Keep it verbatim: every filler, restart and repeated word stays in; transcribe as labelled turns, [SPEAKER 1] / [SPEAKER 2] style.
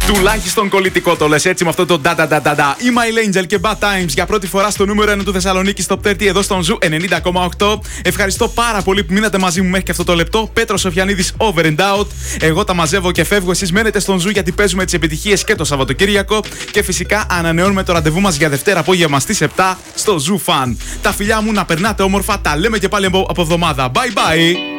[SPEAKER 1] Τουλάχιστον κολλητικό το λες έτσι με αυτό το da da da da da. Είμαι η Angel και Bad Times για πρώτη φορά στο νούμερο ένα του Θεσσαλονίκη Top τριάντα εδώ στον Ζου ενενήντα κόμμα οκτώ. Ευχαριστώ πάρα πολύ που μείνατε μαζί μου μέχρι και αυτό το λεπτό. Πέτρος Σοφιανίδης Over and Out. Εγώ τα μαζεύω και φεύγω. Εσείς μένετε στον Ζου γιατί παίζουμε τις επιτυχίες και το Σαββατοκύριακο. Και φυσικά ανανεώνουμε το ραντεβού μας για Δευτέρα απόγευμα στις επτά στο Ζου Fun. Τα φιλιά μου να περνάτε όμορφα. Τα λέμε και πάλι από εβδομάδα. Bye bye.